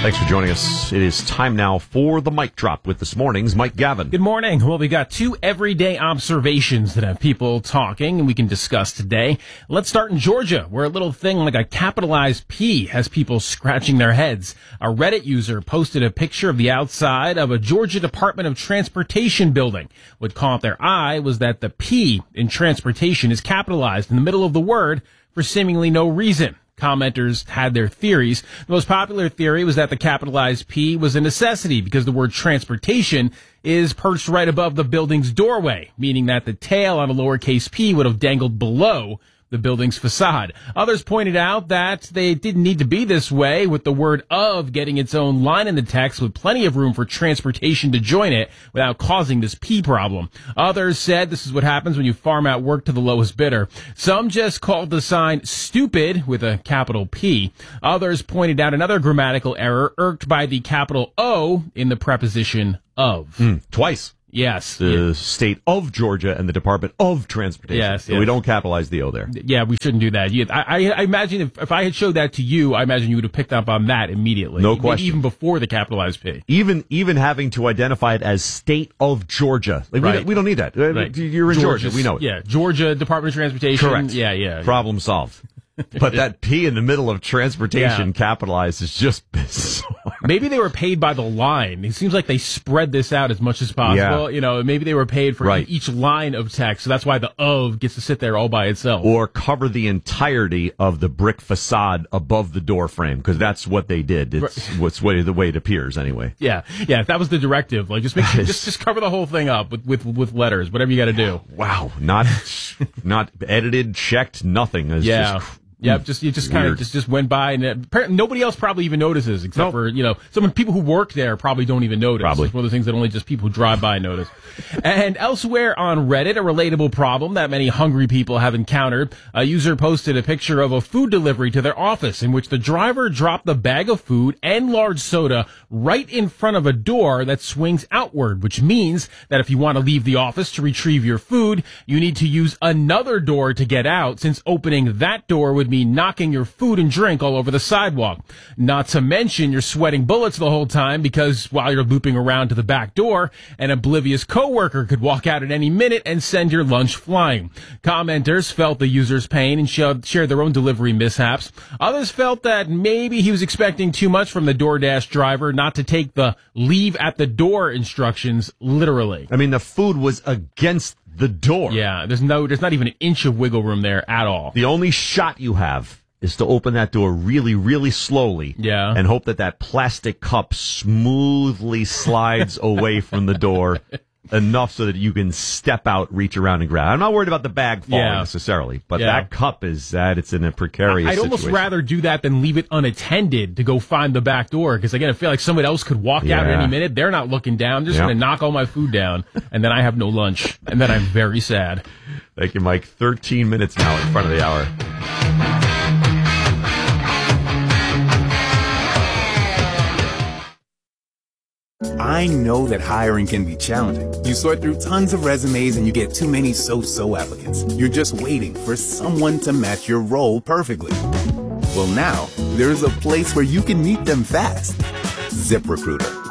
Thanks for joining us. It is time now for the Mic Drop with this morning's Mike Gavin. Good morning. Well, we got two everyday observations that have people talking and we can discuss today. Let's start in Georgia, where a little thing like a capitalized P has people scratching their heads. A Reddit user posted a picture of the outside of a Georgia Department of Transportation building. What caught their eye was that the P in transportation is capitalized in the middle of the word for seemingly no reason. Commenters had their theories. The most popular theory was that the capitalized P was a necessity because the word transportation is perched right above the building's doorway, meaning that the tail on a lowercase p would have dangled below the building's facade. Others pointed out that they didn't need to be this way, with the word of getting its own line in the text with plenty of room for transportation to join it without causing this P problem. Others said this is what happens when you farm out work to the lowest bidder. Some just called the sign stupid with a capital P. Others pointed out another grammatical error irked by the capital O in the preposition of. Twice. Yes. The state of Georgia and the Department of Transportation. Yes. So we don't capitalize the O there. Yeah, we shouldn't do that. I imagine if I had showed that to you, I imagine you would have picked up on that immediately. No question. Even before the capitalized P. Even having to identify it as state of Georgia. Like, Right. we don't need that. Right. You're in Georgia. We know it. Yeah, Georgia Department of Transportation. Correct. Yeah. Problem solved. But that P in the middle of transportation capitalized is just bizarre. Maybe they were paid by the line. It seems like they spread this out as much as possible. Yeah. Maybe they were paid for Right. each line of text, so that's why the of gets to sit there all by itself. Or cover the entirety of the brick facade above the door frame, because that's what they did. It's the way it appears anyway. Yeah. If that was the directive, like just make sure, just cover the whole thing up with letters, whatever you got to do. Wow, not edited, checked, nothing. It's just Yeah, you just kind of just went by, and nobody else probably even notices, except for some people who work there probably don't even notice. Probably. It's one of those things that only just people who drive by notice. And elsewhere on Reddit, a relatable problem that many hungry people have encountered. A user posted a picture of a food delivery to their office in which the driver dropped the bag of food and large soda right in front of a door that swings outward, which means that if you want to leave the office to retrieve your food, you need to use another door to get out, since opening that door would mean knocking your food and drink all over the sidewalk. Not to mention you're sweating bullets the whole time, because while you're looping around to the back door, an oblivious coworker could walk out at any minute and send your lunch flying. Commenters felt the user's pain and shared their own delivery mishaps. Others felt that maybe he was expecting too much from the DoorDash driver not to take the leave at the door instructions literally. I mean, the food was against the door. Yeah, there's not even an inch of wiggle room there at all. The only shot you have is to open that door really, really slowly. Yeah. And hope that plastic cup smoothly slides away from the door enough so that you can step out, reach around, and grab. I'm not worried about the bag falling necessarily, but that cup it's in a precarious I'd almost rather do that than leave it unattended to go find the back door, because again, I feel like somebody else could walk out at any minute. They're not looking down. They're just going to knock all my food down, and then I have no lunch, and then I'm very sad. Thank you, Mike. 13 minutes now in front of the hour. I know that hiring can be challenging. You sort through tons of resumes and you get too many so-so applicants. You're just waiting for someone to match your role perfectly. Well, now, there's a place where you can meet them fast. ZipRecruiter.